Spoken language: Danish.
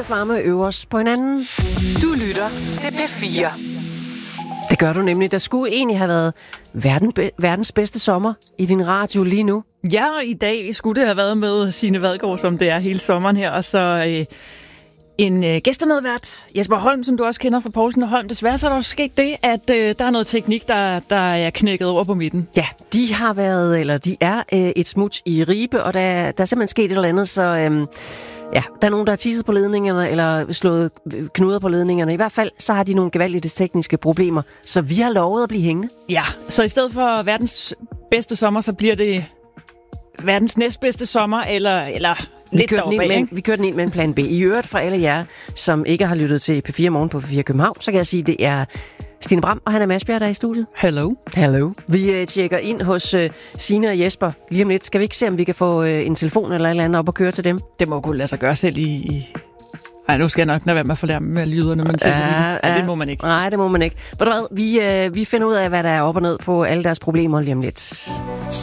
flamme øverst på hinanden. Du lytter til P4. Det gør du nemlig. Der skulle egentlig have været verdens bedste sommer i din radio lige nu. Ja, og i dag skulle det have været med Signe Vadgaard, som det er hele sommeren her, og så en gæstemedvært, Jesper Holm, som du også kender fra Poulsen og Holm. Desværre så er der også sket det, at der er noget teknik, der er knækket over på midten. Ja, de er et smut i Ribe, og der er simpelthen sket et eller andet, så der er nogen, der har tisset på ledningerne, eller slået knuder på ledningerne. I hvert fald, så har de nogle gevaldige tekniske problemer, så vi har lovet at blive hængende. Ja, så i stedet for verdens bedste sommer, så bliver det verdens næstbedste sommer, eller vi kører den ind med en plan B. I øvrigt for alle jer, som ikke har lyttet til P4 Morgen på P4 København, så kan jeg sige, at det er Stine Bram og Hanna Masbjerg, der er i studiet. Hello. Vi tjekker ind hos Signe og Jesper lige om lidt. Skal vi ikke se, om vi kan få en telefon eller et eller andet op og køre til dem? Det må kunne lade sig gøre selv Ej, nu skal jeg nok lade være med at forlærme med lyderne, men det må man ikke. Nej, det må man ikke. Ved du hvad, vi finder ud af, hvad der er op og ned på alle deres problemer lige om lidt.